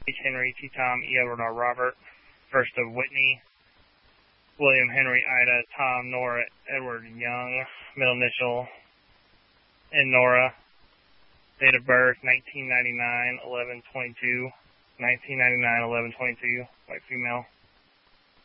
Henry, T. Tom, E. Edward, R. Robert. First of Whitney, William, Henry, Ida, Tom, Nora, Edward, Young. Middle initial, N. Nora. Date of birth, 1999, 11/22. 1999, 11/22. White female.